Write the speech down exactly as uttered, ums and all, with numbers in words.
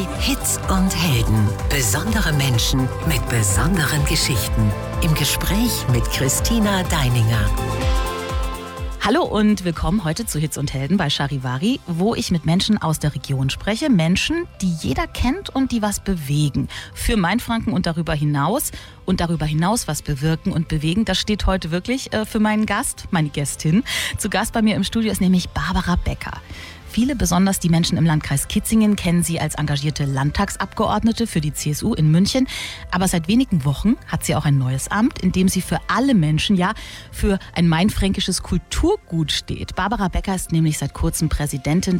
Hits und Helden. Besondere Menschen mit besonderen Geschichten. Im Gespräch mit Christina Deininger. Hallo und willkommen heute zu Hits und Helden bei Charivari, wo ich mit Menschen aus der Region spreche. Menschen, die jeder kennt und die was bewegen. Für Mainfranken und darüber hinaus. Und darüber hinaus was bewirken und bewegen, das steht heute wirklich äh, für meinen Gast, meine Gästin. Zu Gast bei mir im Studio ist nämlich Barbara Becker. Viele, besonders die Menschen im Landkreis Kitzingen, kennen sie als engagierte Landtagsabgeordnete für die C S U in München. Aber seit wenigen Wochen hat sie auch ein neues Amt, in dem sie für alle Menschen, ja, für ein mainfränkisches Kulturgut steht. Barbara Becker ist nämlich seit kurzem Präsidentin